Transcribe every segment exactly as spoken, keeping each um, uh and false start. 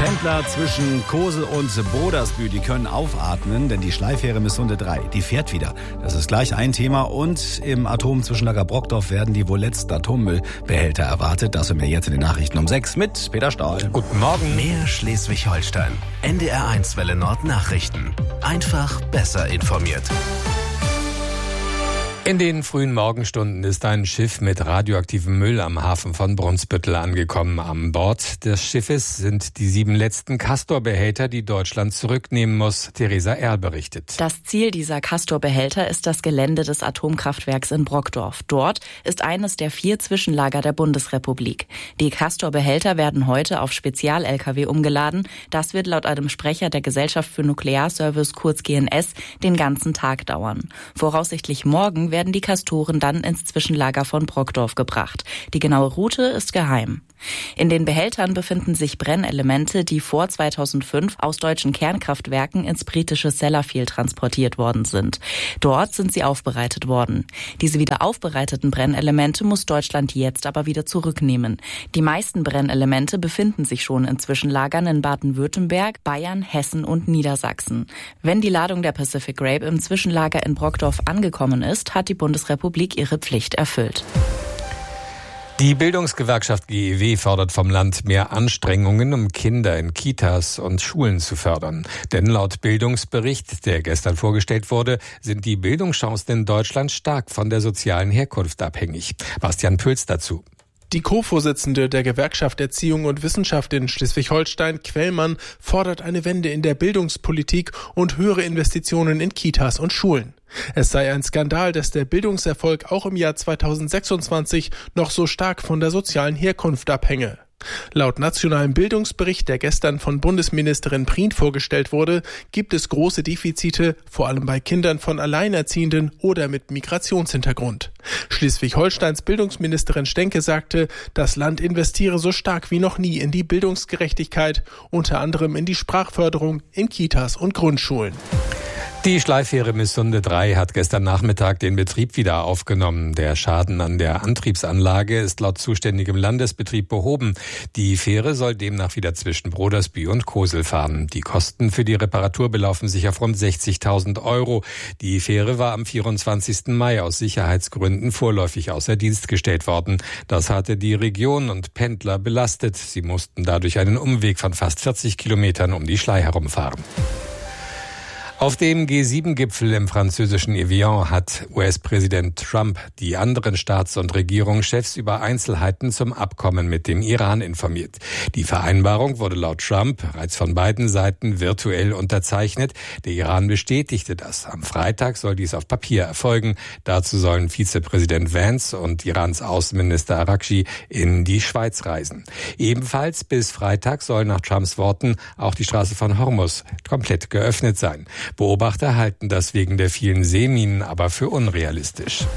Pendler zwischen Kosel und Brodersbü, die können aufatmen, denn die Schleifähre Missunde drei, die fährt wieder. Das ist gleich ein Thema. Und im Atomzwischenlager Brockdorf werden die wohl letzten Atommüllbehälter erwartet. Das und mehr jetzt in den Nachrichten um sechs mit Peter Stahl. Guten Morgen. Mehr Schleswig-Holstein. N D R eins Welle Nord Nachrichten. Einfach besser informiert. In den frühen Morgenstunden ist ein Schiff mit radioaktivem Müll am Hafen von Brunsbüttel angekommen. An Bord des Schiffes sind die sieben letzten Castor-Behälter, die Deutschland zurücknehmen muss. Theresa Erl berichtet. Das Ziel dieser Castor-Behälter ist das Gelände des Atomkraftwerks in Brockdorf. Dort ist eines der vier Zwischenlager der Bundesrepublik. Die Castor-Behälter werden heute auf Spezial-L K W umgeladen. Das wird laut einem Sprecher der Gesellschaft für Nuklearservice, kurz G N S, den ganzen Tag dauern. Voraussichtlich morgen werden die Castoren dann ins Zwischenlager von Brockdorf gebracht. Die genaue Route ist geheim. In den Behältern befinden sich Brennelemente, die vor zweitausendfünf aus deutschen Kernkraftwerken ins britische Sellafield transportiert worden sind. Dort sind sie aufbereitet worden. Diese wieder aufbereiteten Brennelemente muss Deutschland jetzt aber wieder zurücknehmen. Die meisten Brennelemente befinden sich schon in Zwischenlagern in Baden-Württemberg, Bayern, Hessen und Niedersachsen. Wenn die Ladung der Pacific Grape im Zwischenlager in Brockdorf angekommen ist, hat die Bundesrepublik ihre Pflicht erfüllt. Die Bildungsgewerkschaft G E W fordert vom Land mehr Anstrengungen, um Kinder in Kitas und Schulen zu fördern. Denn laut Bildungsbericht, der gestern vorgestellt wurde, sind die Bildungschancen in Deutschland stark von der sozialen Herkunft abhängig. Bastian Püls dazu. Die Co-Vorsitzende der Gewerkschaft Erziehung und Wissenschaft in Schleswig-Holstein, Quellmann, fordert eine Wende in der Bildungspolitik und höhere Investitionen in Kitas und Schulen. Es sei ein Skandal, dass der Bildungserfolg auch im Jahr zweitausendsechsundzwanzig noch so stark von der sozialen Herkunft abhänge. Laut nationalem Bildungsbericht, der gestern von Bundesministerin Prien vorgestellt wurde, gibt es große Defizite, vor allem bei Kindern von Alleinerziehenden oder mit Migrationshintergrund. Schleswig-Holsteins Bildungsministerin Stenke sagte, das Land investiere so stark wie noch nie in die Bildungsgerechtigkeit, unter anderem in die Sprachförderung in Kitas und Grundschulen. Die Schleifähre Missunde drei hat gestern Nachmittag den Betrieb wieder aufgenommen. Der Schaden an der Antriebsanlage ist laut zuständigem Landesbetrieb behoben. Die Fähre soll demnach wieder zwischen Brodersbü und Kosel fahren. Die Kosten für die Reparatur belaufen sich auf rund sechzigtausend Euro. Die Fähre war am vierundzwanzigsten Mai aus Sicherheitsgründen vorläufig außer Dienst gestellt worden. Das hatte die Region und Pendler belastet. Sie mussten dadurch einen Umweg von fast vierzig Kilometern um die Schlei herumfahren. Auf dem G sieben Gipfel im französischen Evian hat U S-Präsident Trump die anderen Staats- und Regierungschefs über Einzelheiten zum Abkommen mit dem Iran informiert. Die Vereinbarung wurde laut Trump bereits von beiden Seiten virtuell unterzeichnet. Der Iran bestätigte das. Am Freitag soll dies auf Papier erfolgen. Dazu sollen Vizepräsident Vance und Irans Außenminister Araghchi in die Schweiz reisen. Ebenfalls bis Freitag soll nach Trumps Worten auch die Straße von Hormuz komplett geöffnet sein. Beobachter halten das wegen der vielen Seeminen aber für unrealistisch.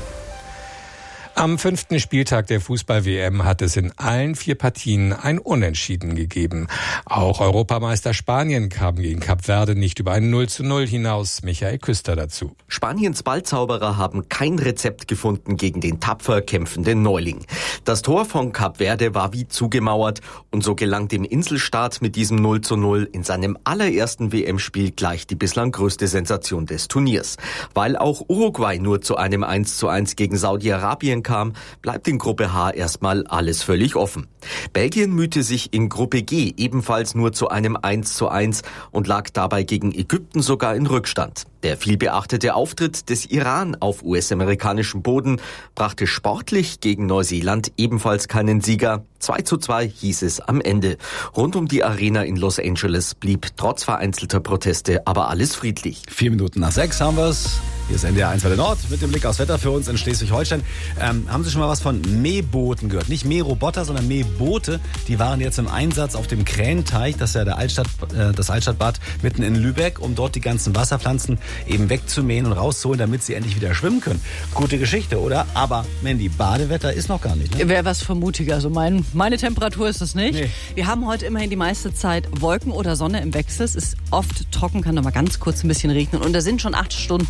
Am fünften Spieltag der Fußball-W M hat es in allen vier Partien ein Unentschieden gegeben. Auch Europameister Spanien kam gegen Kap Verde nicht über ein null zu null hinaus. Michael Küster dazu. Spaniens Ballzauberer haben kein Rezept gefunden gegen den tapfer kämpfenden Neuling. Das Tor von Kap Verde war wie zugemauert und so gelang dem Inselstaat mit diesem null zu null in seinem allerersten W M-Spiel gleich die bislang größte Sensation des Turniers. Weil auch Uruguay nur zu einem eins zu eins gegen Saudi-Arabien kam, bleibt in Gruppe H erstmal alles völlig offen. Belgien mühte sich in Gruppe G ebenfalls nur zu einem eins zu eins und lag dabei gegen Ägypten sogar in Rückstand. Der vielbeachtete Auftritt des Iran auf U S-amerikanischem Boden brachte sportlich gegen Neuseeland ebenfalls keinen Sieger. zwei zu zwei hieß es am Ende. Rund um die Arena in Los Angeles blieb trotz vereinzelter Proteste aber alles friedlich. Vier Minuten nach sechs haben wir's. Hier ist N D R eins Welle Nord mit dem Blick aufs Wetter für uns in Schleswig-Holstein. Ähm, haben Sie schon mal was von Mähbooten gehört? Nicht Mähroboter, sondern Mähboote. Die waren jetzt im Einsatz auf dem Krähenteich, das ist ja der Altstadt, äh, das Altstadtbad mitten in Lübeck, um dort die ganzen Wasserpflanzen eben wegzumähen und rauszuholen, damit sie endlich wieder schwimmen können. Gute Geschichte, oder? Aber Mandy, Badewetter ist noch gar nicht, ne? Wäre was vermutiger. Also mein, meine Temperatur ist es nicht. Nee. Wir haben heute immerhin die meiste Zeit Wolken oder Sonne im Wechsel. Es ist oft trocken, kann noch mal ganz kurz ein bisschen regnen. Und da sind schon acht Stunden Sonne dabei.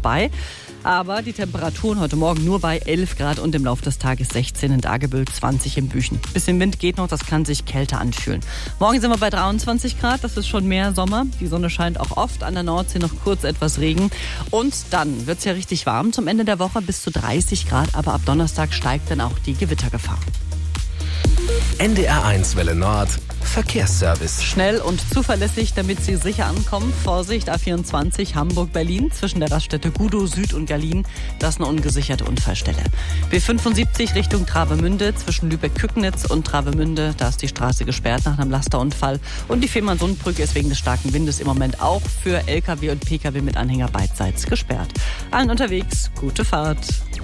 vorbei. Aber die Temperaturen heute Morgen nur bei elf Grad und im Laufe des Tages sechzehn in Dagebüll, zwanzig in Büchen. Bisschen Wind geht noch, das kann sich kälter anfühlen. Morgen sind wir bei dreiundzwanzig Grad, das ist schon mehr Sommer. Die Sonne scheint auch oft, an der Nordsee noch kurz etwas Regen. Und dann wird's ja richtig warm zum Ende der Woche, bis zu dreißig Grad. Aber ab Donnerstag steigt dann auch die Gewittergefahr. N D R eins Welle Nord Verkehrsservice. Schnell und zuverlässig, damit Sie sicher ankommen. Vorsicht, A vierundzwanzig Hamburg-Berlin zwischen der Raststätte Gudow Süd und Gerlin. Das ist eine ungesicherte Unfallstelle. B fünfundsiebzig Richtung Travemünde zwischen Lübeck-Kücknitz und Travemünde. Da ist die Straße gesperrt nach einem Lasterunfall. Und die Fehmarnsundbrücke ist wegen des starken Windes im Moment auch für L K W und P K W mit Anhänger beidseits gesperrt. Allen unterwegs, gute Fahrt.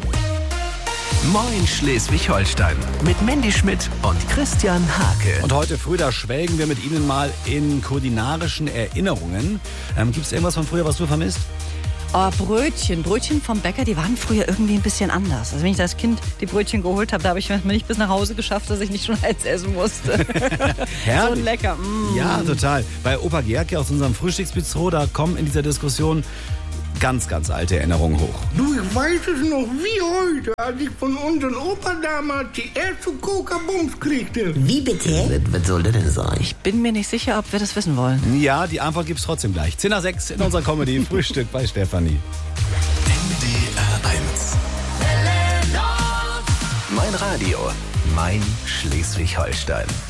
Moin Schleswig-Holstein mit Mandy Schmidt und Christian Hake. Und heute früh, da schwelgen wir mit Ihnen mal in kulinarischen Erinnerungen. Ähm, Gibt es irgendwas von früher, was du vermisst? Oh, Brötchen. Brötchen vom Bäcker, die waren früher irgendwie ein bisschen anders. Also wenn ich als Kind die Brötchen geholt habe, da habe ich mir nicht bis nach Hause geschafft, dass ich nicht schon eins essen musste. So lecker. Mm. Ja, total. Bei Opa Gerke aus unserem Frühstücksbistro, da kommen in dieser Diskussion ganz, ganz alte Erinnerungen hoch. Du, ich weiß es noch wie heute, als ich von unserem Opa damals die erste Coca-Bums kriegte. Wie bitte? Was soll das denn sein? Ich bin mir nicht sicher, ob wir das wissen wollen. Ja, die Antwort gibt's trotzdem gleich. zehn nach sechs in unserer Comedy Frühstück bei Stefanie. N D R eins. Mein Radio, mein Schleswig-Holstein.